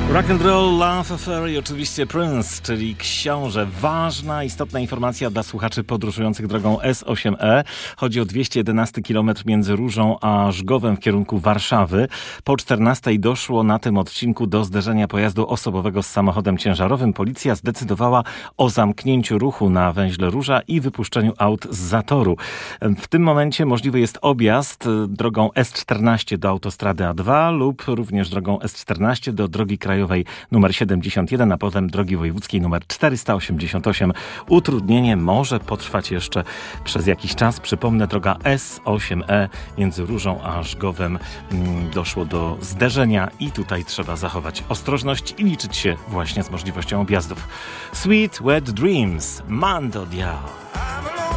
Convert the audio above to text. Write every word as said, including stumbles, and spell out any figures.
Rock and Roll Love Affair i oczywiście Prince, czyli książę. Ważna, istotna informacja dla słuchaczy podróżujących drogą S osiem E. Chodzi o dwieście jedenasty kilometr między Różą a Żgowem w kierunku Warszawy. Po czternastej doszło na tym odcinku do zderzenia pojazdu osobowego z samochodem ciężarowym. Policja zdecydowała o zamknięciu ruchu na węźle Róża i wypuszczeniu aut z zatoru. W tym momencie możliwy jest objazd drogą S czternaście do autostrady A dwa lub również drogą S czternaście do drogi krajowej numer siedemdziesiąt jeden, a potem drogi wojewódzkiej numer czterysta osiemdziesiąt osiem. Utrudnienie może potrwać jeszcze przez jakiś czas. Przypomnę, droga S osiem E między Różą a Żgowem mm, doszło do zderzenia i tutaj trzeba zachować ostrożność i liczyć się właśnie z możliwością objazdów. Sweet Wet Dreams, Mando Diao.